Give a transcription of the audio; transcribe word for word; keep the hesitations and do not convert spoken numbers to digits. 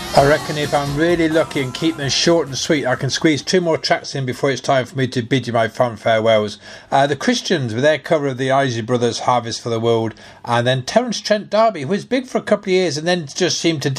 I reckon if I'm really lucky and keep them short and sweet, I can squeeze two more tracks in before it's time for me to bid you my fond farewells. Uh, the Christians with their cover of the Isley Brothers' Harvest for the World, and then Terence Trent D'Arby, who was big for a couple of years and then just seemed to